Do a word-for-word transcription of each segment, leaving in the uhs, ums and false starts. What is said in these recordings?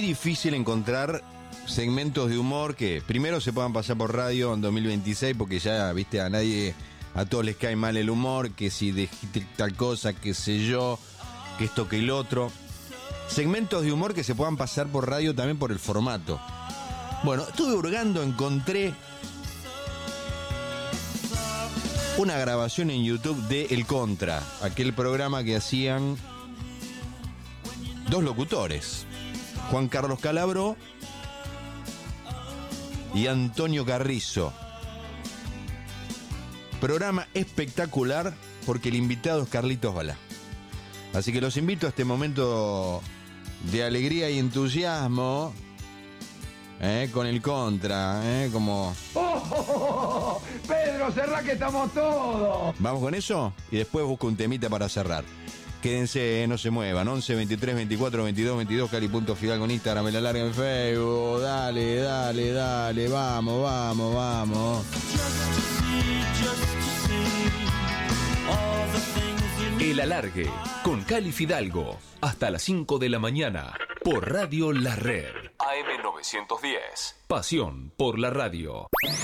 difícil encontrar segmentos de humor que primero se puedan pasar por radio en dos mil veintiséis, porque ya, viste, a nadie, a todos les cae mal el humor, que si dijiste tal cosa, que sé yo, que esto, que el otro. Segmentos de humor que se puedan pasar por radio también por el formato. Bueno, estuve hurgando, encontré una grabación en YouTube de El Contra, aquel programa que hacían dos locutores, Juan Carlos Calabro y Antonio Carrizo. Programa espectacular porque el invitado es Carlitos Balá. Así que los invito a este momento de alegría y entusiasmo, eh, con El Contra, eh, como... ¡Oh, oh, oh, oh! Pedro, cerrá que estamos todos. ¿Vamos con eso? Y después busco un temita para cerrar. Quédense, eh, no se muevan. once, veintitrés, veinticuatro, veintidós, veintidós, Cali.Fidalgo en Instagram, me la larga en Facebook. Dale, dale, dale, vamos, vamos, vamos. El Alargue, con Cali Fidalgo, hasta las cinco de la mañana, por Radio La Red. A M novecientos diez, pasión por la radio.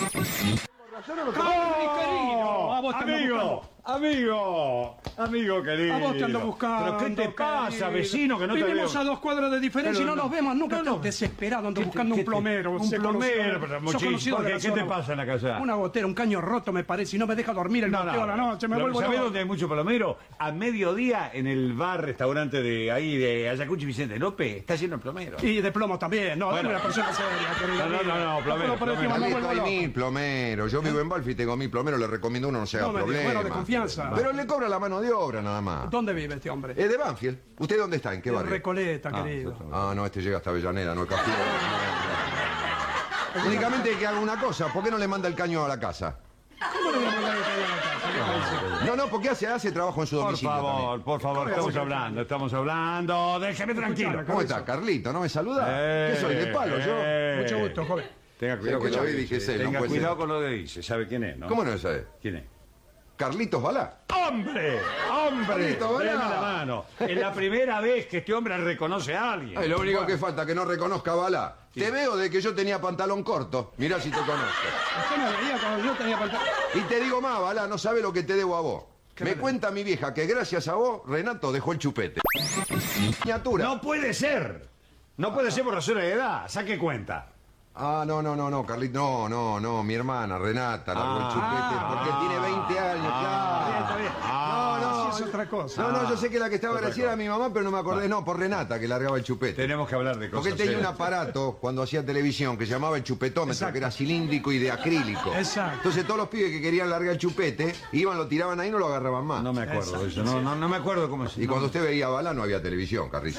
¡Oh! A vos te ando amigo, buscando. amigo, amigo querido. A vos te ando buscando. ¿Pero qué te pasa, querido. vecino, que no te veo? Vivimos a dos cuadras de diferencia Pero y no, no. nos vemos nunca. No, no. Estoy desesperado, ando ¿Qué te- busando qué un te- plomero. un sé plomero, conocido. pero Sos muchísimo. conocido ¿Por de qué? la ¿Qué te zona. pasa en la casa? Una gotera, un caño roto me parece y no me deja dormir el No, goteo a la noche. Me Pero vuelvo ¿sabés loco. dónde hay mucho plomero? A mediodía en el bar, restaurante de ahí, de Ayacucho y Vicente López, está lleno de plomero. Y de plomo también. No, Bueno. dame una persona seria, querida. No, no, amiga. no, no, plomero, No, por encima, plomero. me Carlito, vuelvo hay loco. mil plomeros. Yo vivo en Banfield y tengo mil plomeros. Le recomiendo uno, no se haga No me digas, problema. bueno, de confianza. Pero le cobra la mano de obra nada más. ¿Dónde vive este hombre? Es de Banfield. ¿Usted dónde está? ¿En qué En barrio? Recoleta, querido. Ah, no, este llega hasta Avellaneda, no es Castillo. Únicamente hay que haga una cosa. ¿Por qué no le manda el caño a la casa? ¿Cómo le voy a mandar el caño a la casa? ¿Qué parece? No, no, porque hace, hace trabajo en su Por domicilio favor, también. por favor, estamos hablando, estamos hablando. Déjeme tranquilo. ¿Cómo está, Carlito? ¿No me saluda? Eh, ¿Qué soy, de palo yo? eh. Mucho gusto, joven. Tenga cuidado Sí, con que lo lo que vi, dice. dije, sí, no Tenga puede cuidado ser. con lo que dice. ¿Sabe quién es, no? ¿Cómo no sabe? ¿Quién es? Carlitos Balá. ¡Hombre! ¡Hombre! Carlito, Balá. Deme la mano. Es la primera vez que este hombre reconoce a alguien. Ay, lo único que falta que no reconozca a Balá. Te veo de que yo tenía pantalón corto. Mirá si te conozco. Usted me veía cuando yo tenía pantalón. Y te digo más, Balá, no sabe lo que te debo a vos. Me me cuenta mi vieja que gracias a vos, Renato dejó el chupete. Miniatura. No puede ser. No puede ser por razones de edad. Saque cuenta. Ah, no, no, no, no, Carlito. No, no, no, mi hermana, Renata, largó el chupete porque ah, tiene veinte años, ah, claro. Está bien. No, no, Sí, es otra cosa. No, no, yo sé que la que estaba Otra agradecida cosa. era mi mamá, pero no me acordé. No, por Renata, que largaba el chupete. Tenemos que hablar de cosas. Porque él tenía un serias. aparato cuando hacía televisión que se llamaba el chupetómetro, Exacto. que era cilíndrico y de acrílico. Exacto. Entonces todos los pibes que querían largar el chupete iban, lo tiraban ahí y no lo agarraban más. No me acuerdo de eso. No, no, no me acuerdo cómo se Y cuando usted veía a Balá no había televisión, Carrizo.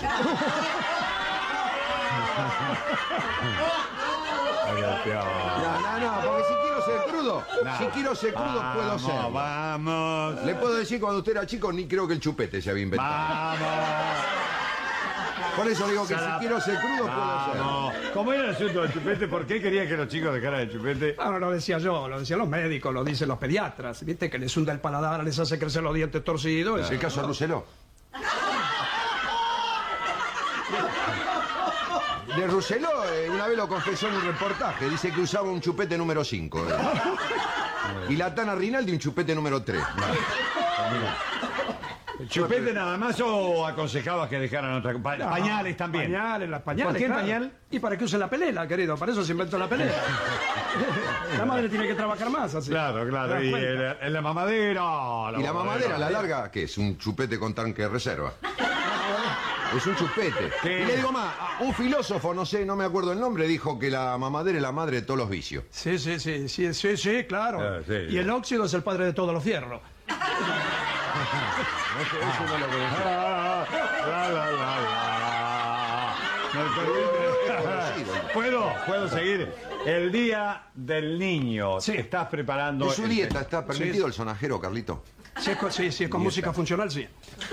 No, no, no, porque si quiero ser crudo, si quiero ser crudo puedo ser. Vamos. Le puedo decir cuando usted era chico ni creo que el chupete se había inventado. Vamos. Por eso digo que si Sala- quiero ser crudo puedo ser. Vamos. ¿Cómo era el asunto del chupete? ¿Por qué quería que los chicos dejaran el chupete? Ah, no lo decía yo, lo decían los médicos, lo dicen los pediatras. ¿Viste? Que les hunda el paladar, les hace crecer los dientes torcidos. ¿Es el caso de Rousselot? De Rousselot, eh, una vez lo confesó en un reportaje. Dice que usaba un chupete número cinco. eh. Y la Tana Rinaldi un chupete número tres. ¿El chupete nada más o aconsejabas que dejaran otra cosa? Pa- pañales también. Pañales, las pañales. ¿Por qué claro. pañal? Y para que usen la pelela, querido. Para eso se inventó la pelela. La madre tiene que trabajar más así. Claro, ¿Te claro. das Y cuenta? el- en la mamadera. Y la mamadera, la larga, ¿qué es? Un chupete con tanque de reserva. Es un chupete. ¿Qué? Y le digo más, un filósofo, no sé, no me acuerdo el nombre, dijo que la mamadera es la madre de todos los vicios. Sí, sí, sí, sí, sí, sí, claro. Ah, sí, y sí. el óxido es el padre de todos los fierros. Eso no lo conocía. La, la, la, la. Me permite- ¿Puedo? ¿Puedo seguir? El Día del Niño. Sí. ¿Estás preparando? ¿En su el- dieta está permitido Sí. el sonajero, Carlito? Si es con, sí, sí, es con música funcional, sí.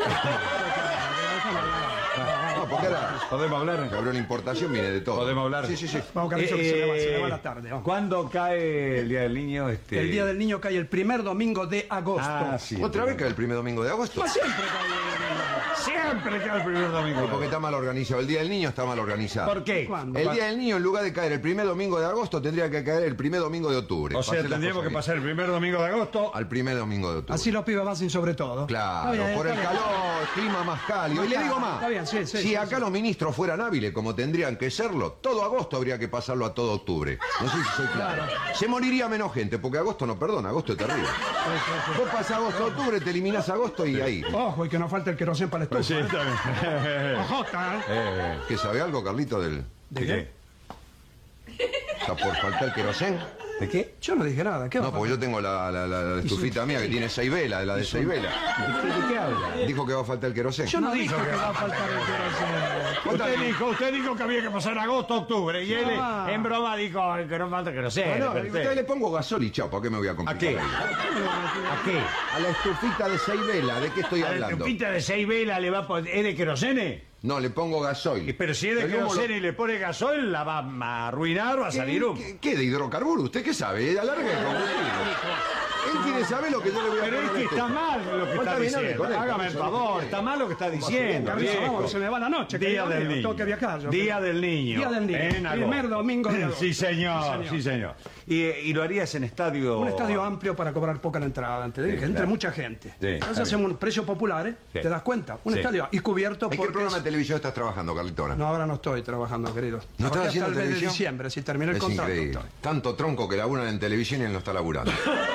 No, porque ahora ¿Podemos hablar? que abrió la importación, viene de todo. ¿Podemos hablar? Sí, sí, sí. Vamos, Carlitos, que se le va, se le va la tarde. vamos. ¿Cuándo cae el Día del Niño? Este... El Día del Niño cae el primer domingo de agosto. Ah, sí. ¿Otra vez que el primer domingo de agosto? Pues siempre cae el Día del Niño. siempre cae el primer domingo de Porque agosto. está mal organizado. El Día del Niño está mal organizado. ¿Por qué? ¿Cuándo? El Día del Niño, en lugar de caer el primer domingo de agosto, tendría que caer el primer domingo de octubre. O para sea, hacer las tendríamos cosas que bien. pasar el primer domingo de agosto. Al primer domingo de octubre. Así los pibes van sin sobre todo. Claro, Está bien, por el está bien. calor, clima más cálido. Más Y le digo cálido, más, está bien, sí, sí, si sí, acá sí. los ministros fueran hábiles como tendrían que serlo, todo agosto habría que pasarlo a todo octubre. No sé si soy claro. Se moriría menos gente, porque agosto no perdona, agosto es terrible. Vos pasás agosto, octubre, te eliminás agosto y ahí. Ojo, y que no falte el querosén para la estufa. Sí, está bien. Ojota, ¿eh? Eh, ¿Que sabe algo, Carlito, del... ¿De qué? Está por faltar querosén? ¿De qué? Yo no dije nada. ¿Qué va No, a porque yo tengo la, la- la- la estufita mía que tiene seis velas, la de seis velas. ¿De qué, de qué habla? Dijo que va a faltar el querosén. Yo no dije que va a faltar el querosén. Usted dijo, usted dijo que había que pasar agosto, octubre, y él Ah. en broma dijo que no falta que no sé. No, no, a usted le pongo gasol y chao, ¿para qué me voy a ¿A complicar? qué? la vida? ¿A qué? A la estufita de seis velas, ¿de qué estoy ¿A la hablando? estufita de seis velas le va a poner... ¿Es de querosene? No, le pongo gasoil. Pero si es de El humo lo- querosene y le pone gasoil, la va a arruinar, va a salir humo. ¿Qué, qué de hidrocarburo? ¿Usted qué sabe? Alarga el combustible. Él quiere saber lo que yo le voy a Pero poner es a que la está estufa. mal lo que Está está bien, hable diciendo. con él, Hágame el eso es lo que favor, quiere. está mal lo que está diciendo. Carrizo, viejo. vamos, se me va la noche. Día querido del mío, niño. tengo que viajar, yo. Día del niño. Día del niño. En agosto. Primer domingo de agosto. Sí, señor. Sí, señor. Y, y lo harías en estadio... Un estadio amplio para cobrar poca la entrada, antes de que entre claro. mucha gente. Sí, está Entonces bien. hacemos un precio popular, ¿eh? Sí. ¿Te das cuenta? Un Sí. estadio y cubierto ¿En qué porque... programa es- de televisión estás trabajando, Carlitona? No, ahora no estoy trabajando, querido. ¿No estás Trabajé haciendo hasta el mes de televisión? diciembre, si termina el Es contrato. increíble. estoy. Tanto tronco que laburan en televisión y él no está laburando.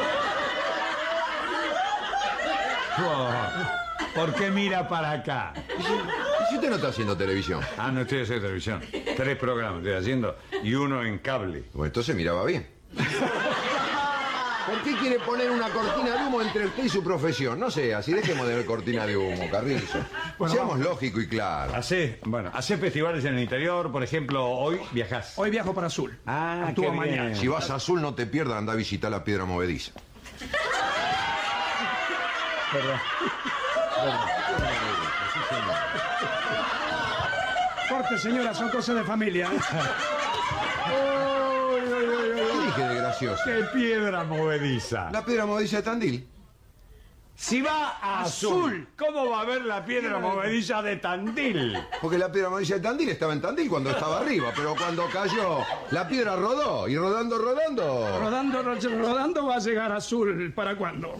Oh, ¿por qué mira para acá? ¿Y si usted no está haciendo televisión? Ah, no estoy haciendo televisión. Tres programas estoy haciendo y uno en cable. Bueno, entonces miraba bien. ¿Por qué quiere poner una cortina de humo entre usted y su profesión? No sé, así dejemos de ver cortina de humo, Carrizo. Bueno, Seamos vamos. lógicos y claros. Hace, bueno, hace festivales en el interior, por ejemplo, hoy viajás. Hoy viajo para Azul. Ah, Actúo qué bien. mañana. Si vas a Azul, no te pierdas, anda a visitar la piedra movediza. Corte, señora, son cosas de familia. ¿Qué dije de gracioso? ¡Qué piedra movediza! La piedra movediza de Tandil. Si va a Azul, ¿cómo va a ver la piedra movediza de Tandil? Porque la piedra movediza de Tandil estaba en Tandil cuando estaba arriba, pero cuando cayó, la piedra rodó, y rodando, rodando. Rodando, ro- rodando va a llegar a Azul. ¿Para cuándo?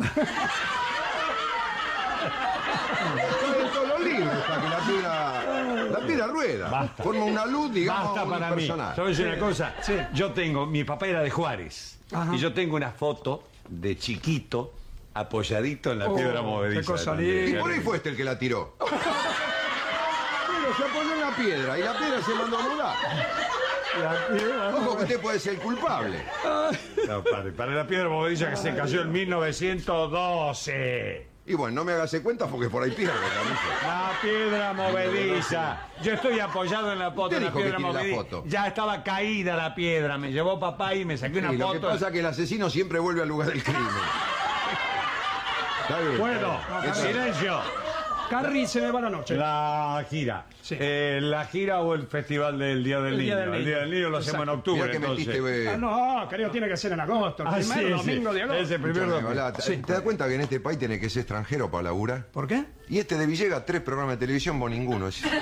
En todos los libros está que la piedra, la piedra rueda. Basta. Forma una luz, digamos, Basta para mí. unipersonal. ¿Sabes una cosa? Sí. Yo tengo, mi papá era de Juárez. Ajá. Y yo tengo una foto de chiquito apoyadito en la Oh, piedra qué movediza. cosa de Tandil. Y linda. por ahí fue este el que la tiró. Bueno, se apoyó en la piedra y la piedra se mandó a mudar. Ojo que usted puede ser el culpable. No, padre, para la piedra movediza que se cayó en mil novecientos doce. Y bueno, no me hágase cuenta porque por ahí pierde, Carlizo. La piedra movediza. Yo estoy apoyado en la foto Usted de la dijo que piedra tiene la movediza. foto. Ya estaba caída la piedra. Me llevó papá y me saqué una Y lo que foto. pasa es que el asesino siempre vuelve al lugar del crimen. Está bien. Bueno, en Está bien. silencio. Carri, se me va la noche. La gira. Sí. Eh, la gira o el festival del Día del El Niño. Día del El Día Niño. del Niño lo hacemos en Exacto. octubre. Mirá que entonces. metiste... eh, Ah, no, querido, tiene que ser en agosto. El Ah, primer sí, domingo sí. de agosto. Ese primer escúchame, domingo. hola, ¿te, ¿te das cuenta que en este país tiene que ser extranjero para laburar? ¿Por qué? Y este de Villegas, tres programas de televisión, vos ninguno. Es- Yo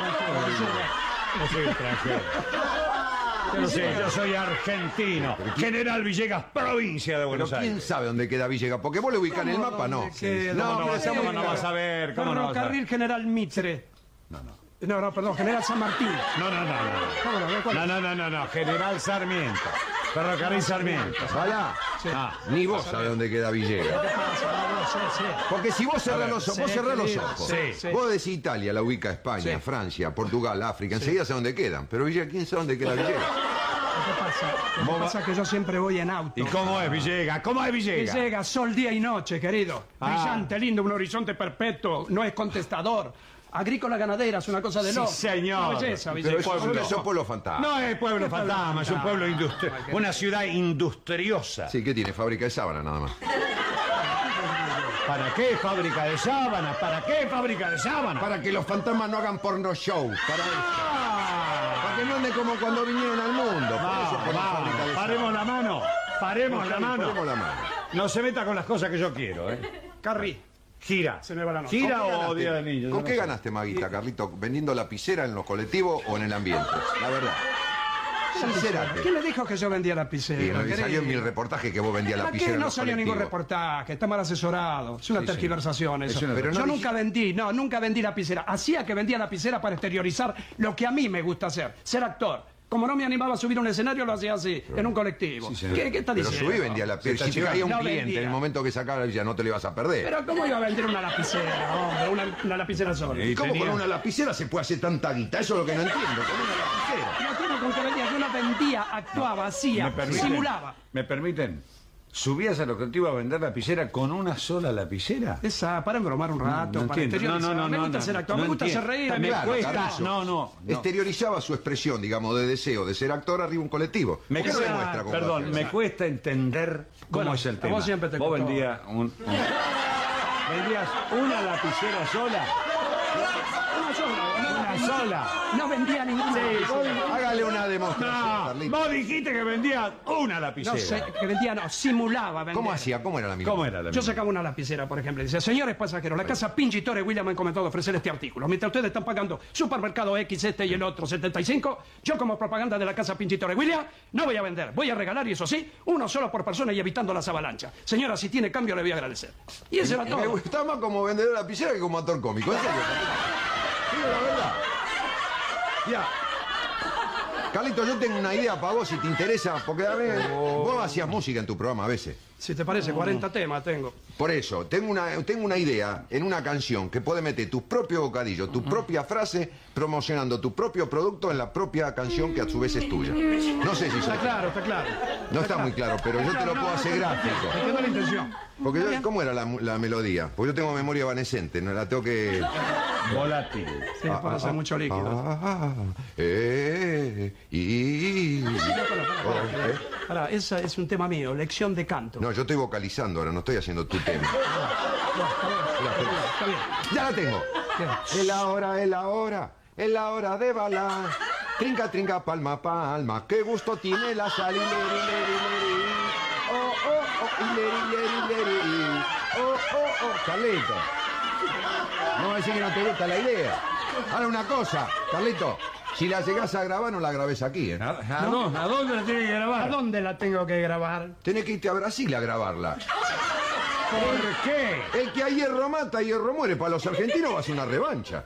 soy extranjero. Yo no sé, yo soy argentino. General Villegas, provincia de Pero Buenos ¿quién Aires. sabe dónde queda Villegas? Porque vos le ubicás en el mapa, no. queda? No, ¿Cómo no, no vas a- sé? ¿cómo no vas a ver? ¿Cómo no vas a ver? Ferrocarril General Mitre. No, no. No, no, perdón, General San Martín. No, no, no, no. ¿Cómo no? ¿Cuál? No, no, no, no, no. General Sarmiento. Ferrocarril Sarmiento. Ojalá. Ah, Ni vos sabés dónde queda Villegas. ¿Qué pasa? No, no, sí, sí. Porque si vos cerrás los ojos, vos sí, cerrás los querido, ojos. sí, sí. Vos decís Italia, la ubica España, Sí. Francia, Portugal, África, enseguida sé dónde quedan. Pero Villegas, ¿quién sabe dónde queda Villegas? ¿Qué pasa? Lo que Vos pasa es que yo siempre voy en auto. ¿y cómo es Villegas? ¿Cómo es Villegas? Llega sol, día y noche, querido. Ah. Brillante, lindo, un horizonte perpetuo. No es contestador. Agrícola ganadera, es una cosa de Sí, loco. señor. Una belleza, Pero Villegas. eso, pueblo. eso es pueblo fantasma. No es pueblo fantasma, es un pueblo industri- una ciudad industriosa. Sí, ¿qué tiene? Fábrica de sábana nada más. ¿Para qué fábrica de sábanas? ¿Para qué fábrica de sábanas? Para que los fantasmas no hagan porno show. Para eso. Para que no anden como cuando vinieron al mundo. Por eso Vamos, ponen fábrica de vamos, paremos la mano, paremos la sábana. mano. Ponemos la mano. No se meta con las cosas que yo quiero, ¿eh? Carri, Gira. Se me va la nota. ¿Gira ¿Con qué o ganaste? Día del Niño? ¿Con Yo qué no sé. ganaste, Maguita, Carlito? ¿Vendiendo lapicera en los colectivos o en el ambiente? La verdad. Sincerate. ¿Quién le dijo que yo vendía lapicera? Y me querido? salió en mil reportajes que vos vendías ¿Para lapicera qué en no los salió ningún colectivos. reportaje? Está mal asesorado. Es una Sí, sí. tergiversación eso. Es una- Pero yo no nunca vendí, no, nunca vendí lapicera. Hacía que vendía lapicera para exteriorizar lo que a mí me gusta hacer, ser actor. Como no me animaba a subir a un escenario, lo hacía así, en un colectivo. señor. ¿Qué, qué está Pero diciendo? subí y vendía la Se está Si te caía un chivando. No cliente vendía. en el momento que sacaba ya no te lo ibas a perder. Pero ¿cómo iba a vender una lapicera, hombre? Una, una lapicera sola. Y ¿Cómo tenía- con una lapicera se puede hacer tanta guita? Eso es lo que no entiendo. Con una lapicera. No tiene con qué vendía. Yo la vendía, actuaba, hacía, ¿Me permiten? simulaba. ¿Me permiten? ¿Subías al colectivo a vender lapicera con una sola lapicera? Esa, para embromar un rato, no para entiendo. exteriorizar. No, no, no, me no, gusta no, ser actor, no me gusta hacer entiendo. reír. Me me cuesta. gusta- No, no, no. Exteriorizaba su expresión, digamos, de deseo de ser actor arriba de un colectivo. Me ¿Por qué no cuesta- demuestra cómo perdón, hace? me cuesta entender cómo Bueno, es el a tema. vos siempre te Vos costó. vendías un, un- vendías una lapicera sola. Una sola, Una sola. No vendía ninguna lapicera. Hágale una demostración, No, Carlito. vos dijiste que vendías una lapicera. No sé, que vendía, no, simulaba vender. ¿Cómo hacía? ¿Cómo era la misma? ¿Cómo era la Yo misma? sacaba una lapicera, por ejemplo, y decía, señores pasajeros, la casa Pingitore William me ha encomendado ofrecer este artículo. Mientras ustedes están pagando supermercado X, este y el otro, setenta y cinco, yo como propaganda de la casa Pingitore William no voy a vender. Voy a regalar, y eso sí, uno solo por persona y evitando las avalanchas. Señora, si tiene cambio le voy a agradecer. Y eso era Me todo. gustaba más como vendedor de lapicera que como actor cómico. ¿En serio? Digo la verdad. Ya. Carlito, yo tengo una idea para vos si te interesa, porque a ver, vos hacías música en tu programa a veces. Si te parece, cuarenta temas tengo. Por eso, tengo una, tengo una idea en una canción que puede meter tu propio bocadillo, tu propia frase, promocionando tu propio producto en la propia canción que a su vez es tuya. No sé si Está se- claro, está claro. No está muy claro, pero yo te lo puedo hacer gráfico. Entiendo la intención. Porque yo, ¿cómo era la, la melodía? Porque yo tengo memoria evanescente, no la tengo que... Volátil. Sí, por hacer mucho líquido. Ah, eh, y... Oh, eh. Ahora, esa es un tema mío, lección de canto. No, yo estoy vocalizando ahora, no estoy haciendo tu tema. Está bien. Ya la tengo. ¿Qué? Es la hora, es la hora, es la hora de bailar. Trinca, trinca, palma, palma. Qué gusto tiene la sal. Ileri, leri, leri. Oh, oh, oh, ileri, leri, leri. Oh, oh, oh. Carlito. No me decís que no te gusta la idea. Ahora una cosa, Carlito. Si la llegás a grabar, no la grabes aquí, ¿eh? ¿A, a dónde, ¿A dónde la tiene que ¿A grabar? dónde la tengo que grabar? Tenés que irte a Brasil a grabarla. ¿Por qué? El que a hierro mata, a hierro muere. Para los argentinos va a ser una revancha.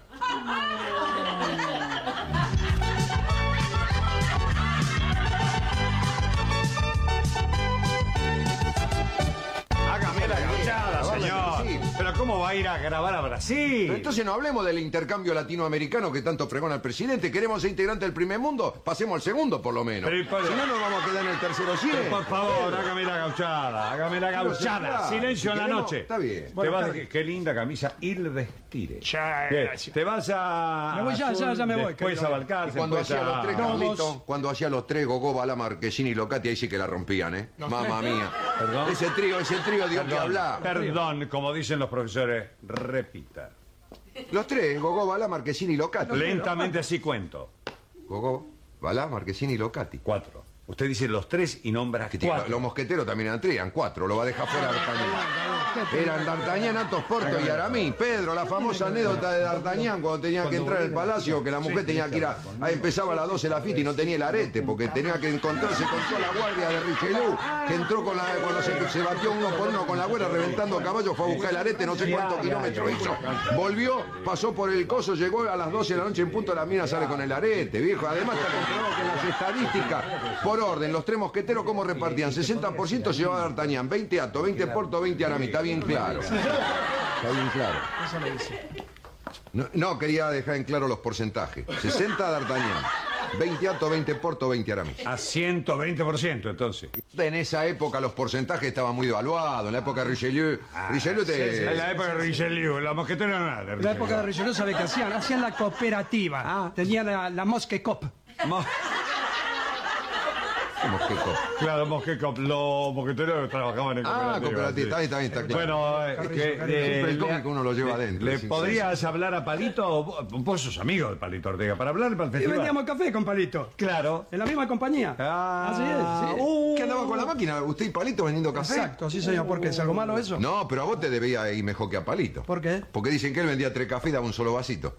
Hágame la gauchada, Vamos a señor. Brasil. Pero ¿cómo va a ir a grabar a Brasil? Pero entonces no hablemos del intercambio latinoamericano que tanto pregona el presidente. ¿Queremos ser integrantes del primer mundo? Pasemos al segundo, por lo menos. Pero, pero- Si no, nos vamos a quedar en el tercero cien. Por favor, hágame la gauchada, hágame la Pero sí, gauchada. claro. Silencio en la Queremos- noche. está bien. Te Bueno, vas está de- bien. qué linda camisa, Il Vestire. Ya, Bien, ya. Te vas a... Me voy, ya, ya, ya me voy, Después querido. a Balcarce, Y cuando después hacía los tres, a... Carlito, cuando hacía los tres, Gogó, Bala, Marquesini y Locati, ahí sí que la rompían, ¿eh? Mamma mía. Perdón. Ese trío, ese trío dio que Perdón, hablar. perdón, como dicen los profesores, repita. Los tres, Gogó, Bala, Marquesini y Locati. Lentamente así cuento. Gogó, Bala, Marquesini y Locati. Cuatro. Usted dice los tres y nombra Que tiene- cuatro. los mosqueteros también eran tres, eran cuatro, lo va a dejar fuera D'Artagnan. Eran D'Artagnan, Athos, Porto y Aramis. Pedro, la famosa anécdota de D'Artagnan cuando tenía que entrar al palacio, que la mujer tenía que ir a... Ahí empezaba a las doce la fiesta y no tenía el arete, porque tenía que encontrarse con toda la guardia de Richelieu, que entró con la... cuando se, se batió uno por uno con la güera reventando caballos, fue a buscar el arete, no sé cuántos kilómetros hizo. Volvió, pasó por el coso, llegó a las doce de la noche en punto, la mina sale con el arete, viejo. Además está comprobado que en las estadísticas, por orden, los tres mosqueteros, ¿cómo repartían? sesenta por ciento llevaba D'Artagnan, veinte Athos, veinte Porto, veinte Aramis. Está bien claro. Está bien claro. Eso le dice. No, no, quería dejar en claro los porcentajes. sesenta D'Artagnan, veinte Athos, veinte Porto, veinte Aramis. A ciento veinte por ciento, entonces. En esa época los porcentajes estaban muy devaluados. En la época de Richelieu, Richelieu te... En la época de Richelieu, la mosquetera no era nada. En la época de Richelieu, ¿sabe qué hacían? Hacían la cooperativa. Tenían la, la Mosque Cop. Mo- Mosquecop. Claro, Mosquecop, los mosqueteros que trabajaban en cooperativa. Ah, cooperativa, sí. está bien, está bien, está claro. Bueno, eh, Carrizo, que, Carrizo. eh, Siempre el le- cómico uno lo lleva le- adentro, ¿Le es podrías hablar a Palito? Vos, vos sos amigo de Palito Ortega, para hablar para el Y festival. vendíamos café con Palito. Claro. En la misma compañía. Ah, Así es. Sí. Uh, ¿Qué andaba con la máquina? ¿Usted y Palito vendiendo café? Exacto, sí señor. ¿Por qué? ¿Es algo malo eso? No, pero a vos te debía ir mejor que a Palito. ¿Por qué? Porque dicen que él vendía tres cafés y daba un solo vasito.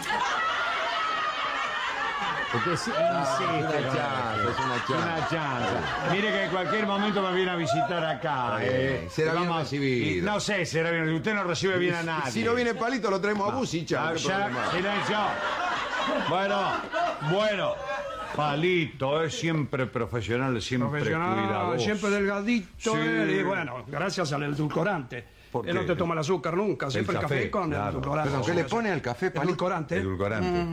Porque sí, Ah, sí, es una este, chanza, es una chanza. Una chanza. Mire que en cualquier momento me viene a visitar acá. Está bien, eh. será bien Vamos- recibido. y no sé, será bien. Usted no recibe bien a nadie. Si no viene Palito, lo traemos a Busi, chao. Ah, ¿qué ya, problema? silencio. Bueno, bueno. Palito es siempre profesional, siempre Profesional, cuidadoso. siempre delgadito. Sí. él, y bueno, gracias al edulcorante. ¿Por Él no qué? te toma el azúcar nunca, siempre el café, café, con claro. el edulcorante. Perdón, ¿qué le pone al café, Palito? Edulcorante. Edulcorante.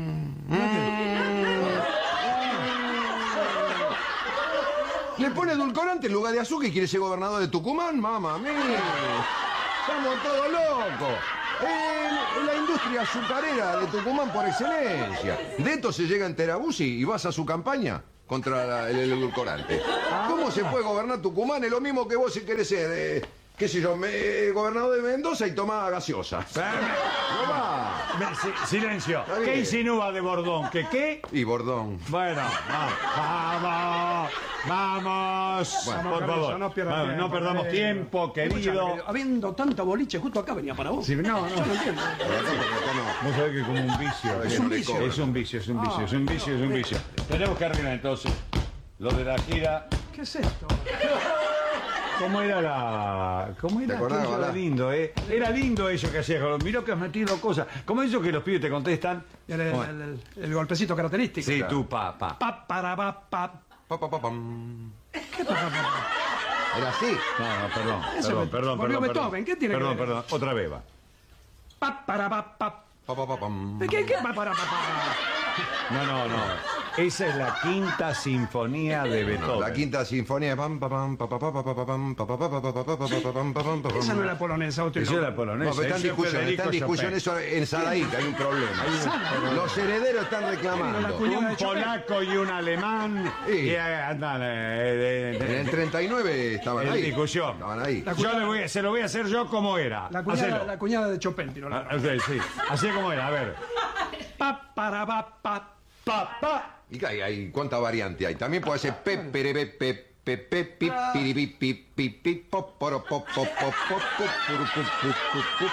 ¿Le pone edulcorante en lugar de azúcar y quiere ser gobernador de Tucumán? Mamá mía. Estamos todos locos. En la industria azucarera de Tucumán por excelencia. De esto se llega en Terabusi y vas a su campaña contra la- el, el edulcorante. ¿Cómo se puede gobernar Tucumán? Es lo mismo que vos si querés ser, eh, qué sé yo, me- gobernador de Mendoza y tomar gaseosa. No va. Ve- si- Silencio. Está ¿Qué bien. insinúa de Bordón? ¿Que qué? Y Bordón. Bueno, vamos, vamos, vamos, Bueno, por Carlitos, favor. no pierda Vamos, tiempo, no perdamos querido. tiempo, Escúchame, querido. Habiendo tanto boliche, justo acá venía para vos. Sí, no, no. Yo no entiendo. Vos sabés que es como un vicio. Es un vicio. Es un vicio, es un vicio, es un vicio, es un vicio. Tenemos que arreglar entonces lo de la gira. ¿Qué es esto? ¿Cómo era la...? ¿Cómo ¿Te era acordás, aquello? Era Balá? lindo, ¿eh? Era lindo eso que hacías. Mirá que has metido cosas. ¿Cómo eso que los pibes te contestan? El, el- Bueno. el- el- el golpecito característico. Sí, tú, pa, pa. Pa, para, pa, pa. Pa, pa, pa, pam. ¿Qué pa, pa, pa? Era así. No, no, perdón, Eso perdón, me- perdón, volvió perdón. Beethoven, perdón. ¿qué tiene que Perdón, ver? perdón, otra vez va. Pa, para, pa, pa. Pa, pa, pa, pam. ¿Qué, qué pa, para, pa, pa? No, no, no. Esa es la quinta sinfonía de Beethoven. La quinta sinfonía. Pam, pa, pam, pa, pa, pa, pa, pa, pa, pam, pa, pa, pa, pa, pa, pa, pa, pa, pa, pam, pa, pam, pa, pam. Esa no era polonesa, otro Esa no. es la polonesa. No, pero está en Ese es discusión, está en Federico discusión Chopin. eso en Sadaíca, hay un problema. Los herederos están La reclamando. cuñada Un de Chopin. polaco y un alemán Sí. que andan eh, En de- el de- treinta y nueve estaban en ahí. discusión. Estaban ahí. La Yo le voy a- se lo voy a hacer yo como era. La cuñada, Hacelo. la cuñada de Chopin, tiró la- Ah, ok, sí. Así como era, a ver. Pa, para, pa, pa. Pa, pa. ¿Y qué hay? hay? ¿Cuánta variante hay? También puede ser pe, pere, pe, pe, pe, pe, pi, piri, pi, pi, pi, pi, po, poro, po, po, po, po, po, puru, pu, pu, pu, pu.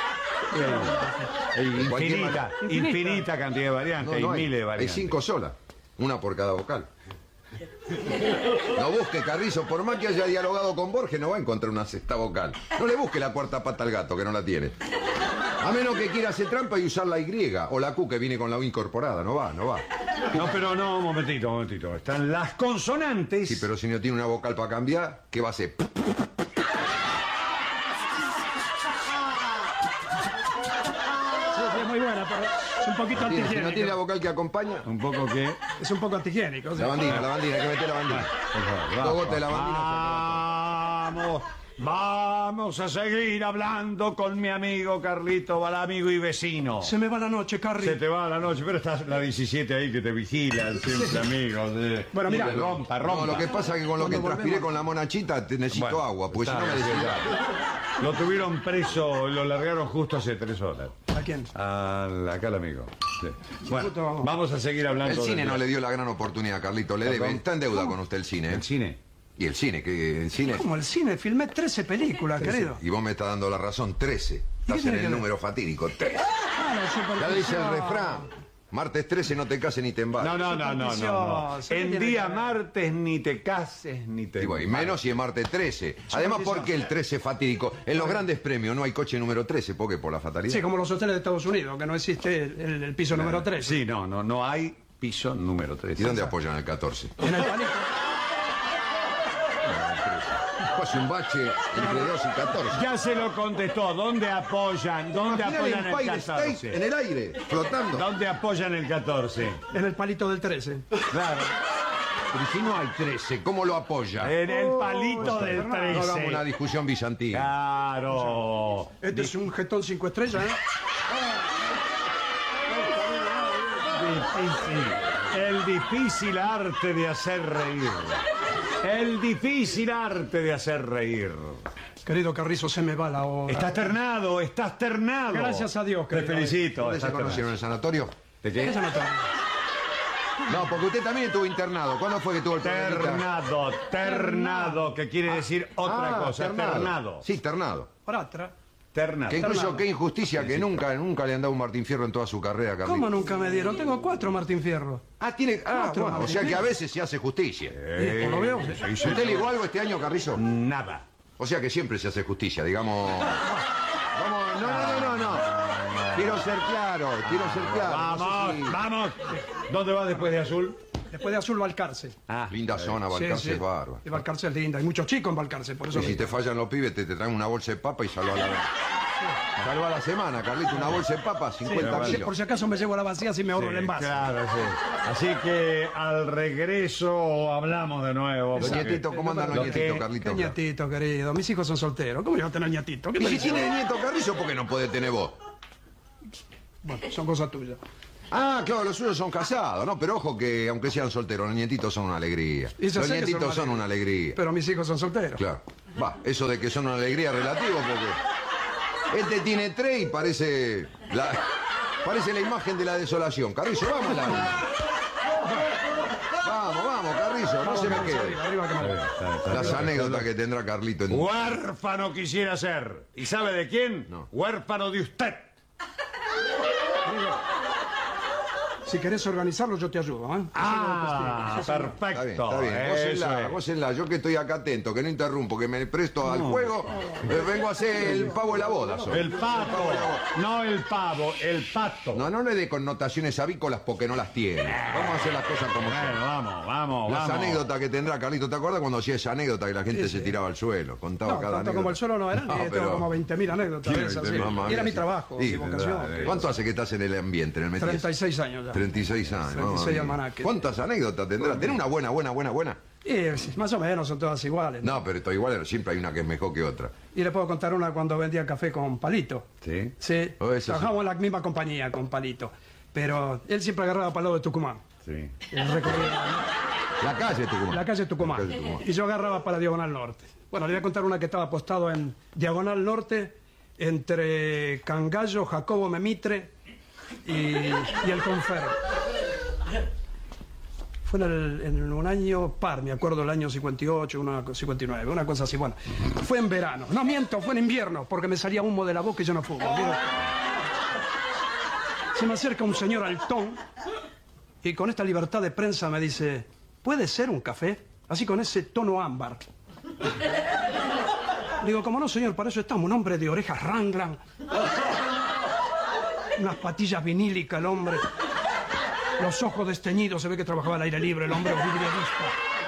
Eh, cualquier Infinita, manera. infinita cantidad de variantes, No, hay no miles de hay. Hay variantes. cinco solas. Una por cada vocal. No busque, Carrizo, por más que haya dialogado con Borges, no va a encontrar una sexta vocal. No le busque la cuarta pata al gato, que no la tiene. A menos que quiera hacer trampa y usar la Y o la Q que viene con la U incorporada. No va, no va. No, pero no, un momentito, un momentito. Están las consonantes. Sí, pero si no tiene una vocal para cambiar, ¿qué va a hacer? Sí, sí, es muy buena, pero es un poquito Si no tiene la antihigiénico. vocal que acompaña, Un poco que. Es un poco antihigiénico. sí. la bandina, la bandina, hay que meter la bandina. Por favor, Dos gotas de la bandina. Vamos, vamos a seguir hablando con mi amigo Carlito Balá, amigo y vecino. Se me va la noche, Carly. Se te va la noche, pero estás la diecisiete ahí que te vigilan siempre, amigos. eh. Bueno, mira. rompa, rompa. No, lo que pasa es que con lo que Cuando transpiré volvemos- con la monachita te necesito Bueno, agua, pues si está no me bien, deshidrato. Lo tuvieron preso, lo largaron justo hace tres horas. ¿A quién? Al, acá el amigo. Sí. Bueno, Justo vamos. vamos a seguir hablando. El cine de- no le dio la gran oportunidad, Carlito. Le debe. Perdón. Está en deuda con usted el cine. ¿eh? ¿El cine? Y el cine, que el cine. Como el cine, filmé trece películas, querido. Y vos me estás dando la razón, trece. Estás tiene en que el ver? número fatídico, trece. Ah, la Ya supervisión. dice el refrán. Martes trece, no te cases ni te embarques. No, no, no, no, no, no. Supersticioso, ¿qué En tiene día que ver? martes ni te cases ni te Y, bueno, y menos si es martes trece. Además, ¿por qué el trece fatídico? En los grandes premios no hay coche número trece. ¿Por qué? Por la fatalidad. Sí, como los hoteles de Estados Unidos, que no existe el, el- el piso número tres. Sí, no, no, no hay piso número tres. ¿Y dónde apoyan el catorce? En el palito. Pase un bache entre dos y catorce. Ya se lo contestó. ¿Dónde apoyan? ¿Dónde Imagina apoyan el el Empire State en catorce? el aire, flotando. ¿Dónde apoyan el catorce? En el palito del trece. Claro. Pero si no hay trece, ¿cómo lo apoya? En el palito del No hagamos una trece. discusión bizantina. Claro. Este es un jetón cinco estrellas, ¿eh? Difícil. El difícil arte de hacer reír. El difícil arte de hacer reír. Querido Carrizo, se me va la hora. Estás ternado, estás ternado. Gracias a Dios, Te querido. felicito. ¿Dónde se estás conocieron? ¿En el sanatorio? ¿De qué? Eso no está. No, porque usted también estuvo internado. ¿Cuándo fue que tuvo el problemita? Ternado, ternado, que quiere decir otra Ah, cosa. Ternado. Sí, ternado. Por atrás. Ternado. Que incluso Ternado. qué injusticia que nunca, nunca le han dado un Martín Fierro en toda su carrera, Carlito. ¿Cómo nunca me dieron? Tengo cuatro Martín Fierro. Ah, tiene. Ah, Cuatro bueno, o Martín sea que a Fierro. veces se hace justicia. Eh, por lo veo. ¿Usted le igual algo este año, Carrizo? Nada. O sea que siempre se hace justicia, digamos. Vamos, no, no, no, no, no. Quiero ser claro, quiero ser claro. No Vamos, sé si- vamos. ¿Dónde va después de azul? Después de azul, Valcarce. Ah, Linda zona, Balcarce Sí, sí. es bárbaro. Y Valcarce es linda. Hay muchos chicos en Valcarce, por eso. Y lo si digo. te fallan los pibes, te, te traen una bolsa de papa y salva la salva la semana, Carlito. Una bolsa de papa, cincuenta Por si- kilos. Por si acaso me llevo la vacía si me ahorro el sí, envase. claro, sí. Así que al regreso hablamos de nuevo. Don porque- Nietito, ¿cómo andan los Lo nietitos, que- Carlito? Qué nietito, querido. Mis hijos son solteros. ¿Cómo yo voy a tener nietito? ¿Qué Y te si dice? tiene nieto Carrizo, ¿por qué no puede tener vos? Bueno, son cosas tuyas. Ah, claro, los suyos son casados, ¿no? Pero ojo que, aunque sean solteros, los nietitos son una alegría. Y yo Los sé que nietitos son una alegría. Pero mis hijos son solteros. Claro. Va, eso de que son una alegría es relativo, porque este tiene tres y parece la, parece la imagen de la desolación. Carrizo, vamos, la Vamos, vamos, Carrizo, no se me quede. Arriba, arriba que me- Las anécdotas que tendrá Carlito en... Huérfano quisiera ser. ¿Y sabe de quién? No. Huérfano de usted. Si querés organizarlo, yo te ayudo, ¿eh? Ah, Está perfecto. bien, está bien. Gócenla, Eso es. gócenla. Yo que estoy acá atento, que no interrumpo, que me presto al juego, eh, vengo a hacer el pavo de la boda. soy. El pato. No el pavo, el pato. No, no le dé connotaciones avícolas porque no las tiene. Vamos a hacer las cosas como son. Bueno, vamos, vamos, Las vamos. anécdotas que tendrá Carlito, ¿te acuerdas cuando hacía esa anécdota que la gente se tiraba al suelo? Contaba No, cada tanto anécdota. como el suelo no era, No, eh, tengo pero- como veinte mil anécdotas de esas, sí. Mamá Y era mía, mi sí. trabajo, Sí, mi vocación. verdad, ¿Cuánto hace que estás en el ambiente, en el metiche? treinta y seis años ya. treinta y seis años. treinta y seis mamá mía. almanaques. ¿Cuántas anécdotas tendrá? ¿Tenés una buena, buena, buena, buena? Y más o menos son todas iguales. ¿no? No, pero esto igual siempre hay una que es mejor que otra. Y le puedo contar una cuando vendía café con Palito. ¿Sí? Sí, Oh, eso sí. trabajamos en la misma compañía con Palito. Pero él siempre agarraba para el lado de Tucumán. Sí. Él recorría La calle Tucumán. la calle Tucumán. La calle Tucumán. Y yo agarraba para Diagonal Norte. Bueno, le voy a contar una que estaba apostado en Diagonal Norte entre Cangallo, Jacobo Memitre y, y el Confer. Fue en, el- en un año par, me acuerdo, el año cincuenta y ocho, una, cincuenta y nueve, una cosa así. Bueno, fue en verano. No miento, fue en invierno, porque me salía humo de la boca y yo no fumo. ¿vieron? Se me acerca un señor altón y con esta libertad de prensa me dice, ¿puede ser un café? Así con ese tono ámbar. Digo, como no, señor, para eso estamos. Un hombre de orejas Wrangler, unas patillas vinílicas, el hombre. Los ojos desteñidos, se ve que trabajaba al aire libre, el hombre vidrialista.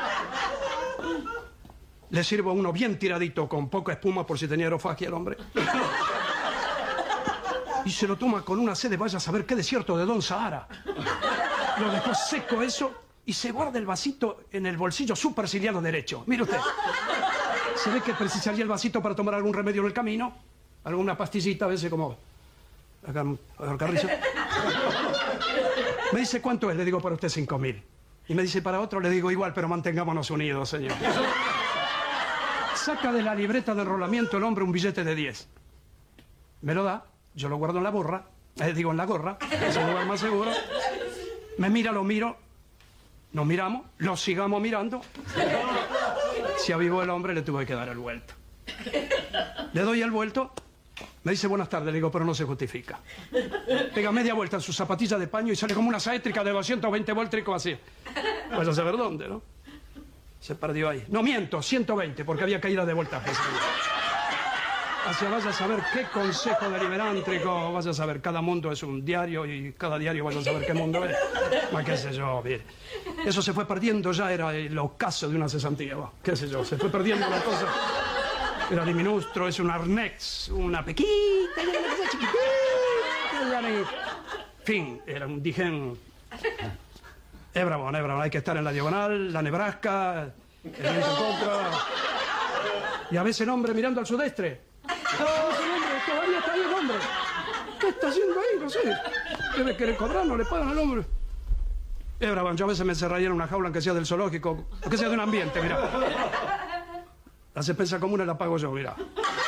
Le sirvo uno bien tiradito, con poca espuma, por si tenía aerofagia el hombre. Y se lo toma con una sed de vaya a saber qué desierto de Don Sahara. Lo dejó seco eso y se guarda el vasito en el bolsillo superciliado derecho. Mire usted. Se ve que precisaría el vasito para tomar algún remedio en el camino. Alguna pastillita, a veces como... Acá, a ver, Carrizo. Me dice, ¿cuánto es? Le digo, para usted cinco mil. Y me dice, para otro, le digo, igual, pero mantengámonos unidos, señor. Saca de la libreta de enrolamiento el hombre un billete de diez. Me lo da, yo lo guardo en la gorra, eh, digo, en la gorra, que es el lugar más seguro. Me mira, lo miro, nos miramos, lo sigamos mirando. Si avivó el hombre, le tuve que dar el vuelto. Le doy el vuelto, me dice buenas tardes, le digo, pero no se justifica. Pega media vuelta en su zapatilla de paño y sale como una saétrica de doscientos veinte voltricos así. Vaya a saber dónde, ¿no? Se perdió ahí. No miento, ciento veinte, porque había caída de voltaje. Hacia vaya a saber qué consejo deliberántrico, vaya a saber, cada mundo es un diario y cada diario vaya a saber qué mundo es. Ma, qué sé yo, mire. Eso se fue perdiendo, ya era el ocaso de una cesantía, va. Qué sé yo, se fue perdiendo la cosa. Era diminustro, es un arnex, una pequita, una cosa chiquitita, ya ni- fin, era un digen. Es bravo, es bravo, hay que estar en la diagonal, la Nebraska, el viento en contra. Y a veces el hombre mirando al sudeste. A veces el hombre todavía está ahí el hombre. ¿Qué está haciendo ahí? No sé. Debe querer cobrar, no le pagan al hombre. Es bravo, yo a veces me encerraría en una jaula, aunque sea del zoológico, aunque sea de un ambiente, mira. Las expensas comunes las pago yo, mira.